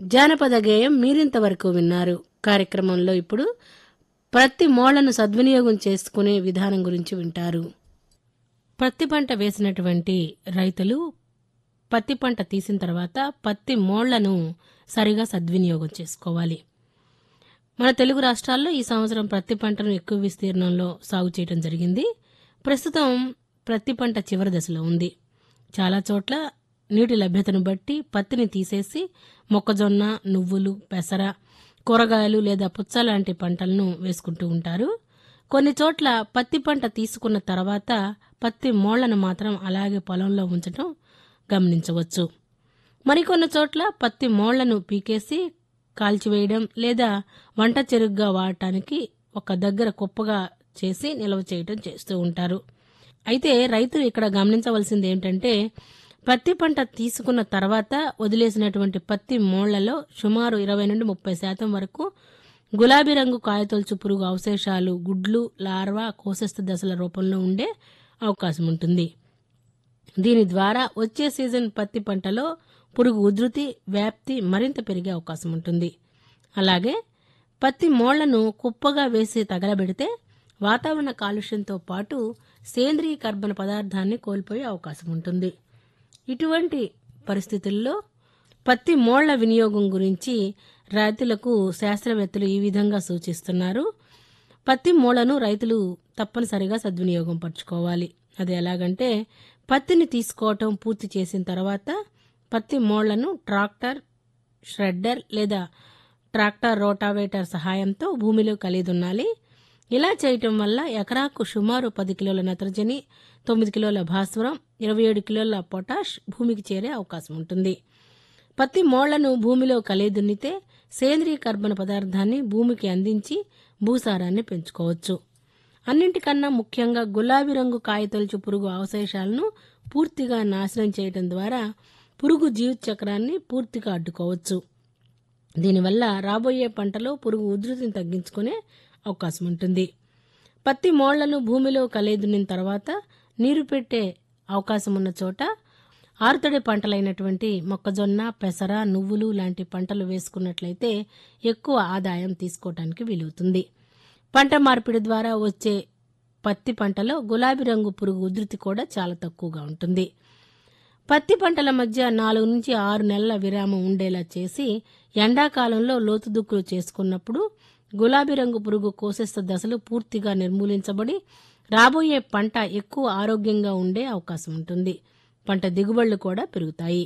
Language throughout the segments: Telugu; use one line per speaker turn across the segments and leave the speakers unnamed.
జానపద గేయం మీరింతవరకు విన్నారు. కార్యక్రమంలో ఇప్పుడు ప్రత్తి మోళ్లను సద్వినియోగం చేసుకునే విధానం గురించి వింటారు. పత్తి పంట వేసినటువంటి రైతులు పత్తి పంట తీసిన తర్వాత పత్తి మోళ్లను సరిగా సద్వినియోగం చేసుకోవాలి. మన తెలుగు రాష్ట్రాల్లో ఈ సంవత్సరం పత్తి పంటను ఎక్కువ విస్తీర్ణంలో సాగు చేయడం జరిగింది. ప్రస్తుతం పత్తి పంట చివరి దశలో ఉంది. చాలా చోట్ల నీటి లభ్యతను బట్టి పత్తిని తీసేసి మొక్కజొన్న, నువ్వులు, పెసర, కూరగాయలు లేదా పుచ్చ లాంటి పంటలను వేసుకుంటూ ఉంటారు. కొన్ని చోట్ల పత్తి పంట తీసుకున్న తర్వాత పత్తి మోళ్లను మాత్రం అలాగే పొలంలో ఉంచడం గమనించవచ్చు. మరికొన్ని చోట్ల పత్తి మోళ్లను పీకేసి కాల్చివేయడం లేదా వంట చెరుగ్గా వాడటానికి ఒక దగ్గర కుప్పగా చేసి నిల్వ చేయడం చేస్తూ ఉంటారు. అయితే రైతులు ఇక్కడ గమనించవలసింది ఏంటంటే, పత్తి పంట తీసుకున్న తర్వాత వదిలేసినటువంటి పత్తి మోళ్లలో సుమారు 20 నుండి 30% వరకు గులాబీ రంగు కాయతొలుచు పురుగు అవశేషాలు, గుడ్లు, లార్వా, కోశస్థ దశల రూపంలో ఉండే అవకాశం ఉంటుంది. దీని ద్వారా వచ్చే సీజన్ పత్తి పంటలో పురుగు ఉధృతి, వ్యాప్తి మరింత పెరిగే అవకాశం ఉంటుంది. అలాగే పత్తి మోళ్లను కుప్పగా వేసి తగలబెడితే వాతావరణ కాలుష్యంతో పాటు సేంద్రీయ కర్బన పదార్థాన్ని కోల్పోయే అవకాశం ఉంటుంది. ఇటువంటి పరిస్థితుల్లో పత్తి మోళ్ల వినియోగం గురించి రైతులకు శాస్త్రవేత్తలు ఈ విధంగా సూచిస్తున్నారు. పత్తి మోళ్లను రైతులు తప్పనిసరిగా సద్వినియోగం పరచుకోవాలి. అది ఎలాగంటే, పత్తిని తీసుకోవటం పూర్తి చేసిన తర్వాత పత్తి మోళ్లను ట్రాక్టర్, ష్రెడ్డర్ లేదా ట్రాక్టర్ రోటావేటర్ సహాయంతో భూమిలో కలిదున్నాలి. ఇలా చేయటం వల్ల ఎకరాకు సుమారు 10 కిలోల నత్రజని, 9 కిలోల భాస్వరం, 27 కిలోల పొటాష్ భూమికి చేరే అవకాశం ఉంటుంది. పత్తి మోళ్లను భూమిలో కలిదున్నితే సేంద్రీయ కర్బన పదార్థాన్ని భూమికి అందించి భూసారాన్ని పెంచుకోవచ్చు. అన్నింటికన్నా ముఖ్యంగా గులాబీ రంగు కాయతొలుచు పురుగు అవశేషాలను పూర్తిగా నాశనం చేయడం ద్వారా పురుగు జీవిత చక్రాన్ని పూర్తిగా అడ్డుకోవచ్చు. దీనివల్ల రాబోయే పంటలో పురుగు ఉధృతిని తగ్గించుకునే అవకాశం ఉంటుంది. పత్తి మోళ్లను భూమిలో కలిదున్నిన తర్వాత నీరు పెట్టే అవకాశం ఉన్న చోట ఆరుతడి పంటలైనటువంటి మొక్కజొన్న, పెసర, నువ్వులు లాంటి పంటలు వేసుకున్నట్లయితే ఎక్కువ ఆదాయం తీసుకోవడానికి వీలవుతుంది. పంట మార్పిడి ద్వారా వచ్చే పత్తి పంటలో గులాబీ రంగు పురుగు ఉధృతి కూడా చాలా తక్కువగా ఉంటుంది. పత్తి పంటల మధ్య 4 నుంచి 6 నెలల విరామం ఉండేలా చేసి ఎండాకాలంలో లోతు దుక్కులు చేసుకున్నప్పుడు గులాబీ రంగు పురుగు కోశస్థ దశలు పూర్తిగా నిర్మూలించబడి రాబోయే పంట ఎక్కువ ఆరోగ్యంగా ఉండే అవకాశం ఉంటుంది. పంట దిగుబడులు కూడా పెరుగుతాయి.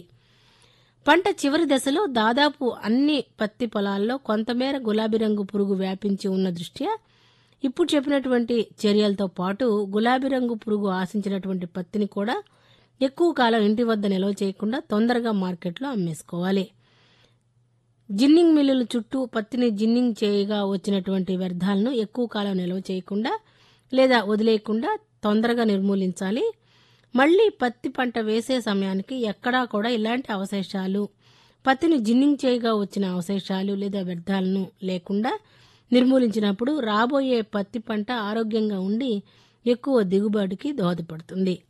పంట చివరి దశలో దాదాపు అన్ని పత్తి పొలాల్లో కొంతమేర గులాబీ రంగు పురుగు వ్యాపించి ఉన్న దృష్ట్యా ఇప్పుడు చెప్పినటువంటి చర్యలతో పాటు గులాబీ రంగు పురుగు ఆశించినటువంటి పత్తిని కూడా ఎక్కువ కాలం ఇంటి వద్ద నిల్వ చేయకుండా తొందరగా మార్కెట్లో అమ్మేసుకోవాలి. జిన్నింగ్ మిల్లుల చుట్టూ పత్తిని జిన్నింగ్ చేయగా వచ్చినటువంటి వ్యర్థాలను ఎక్కువ కాలం నిల్వ చేయకుండా లేదా వదిలేయకుండా తొందరగా నిర్మూలించాలి. మళ్లీ పత్తి పంట వేసే సమయానికి ఎక్కడా కూడా ఇలాంటి అవశేషాలు, పత్తిని జిన్నింగ్ చేయగా వచ్చిన అవశేషాలు లేదా వ్యర్థాలను లేకుండా నిర్మూలించినప్పుడు రాబోయే పత్తి పంట ఆరోగ్యంగా ఉండి ఎక్కువ దిగుబడికి దోహదపడుతుంది.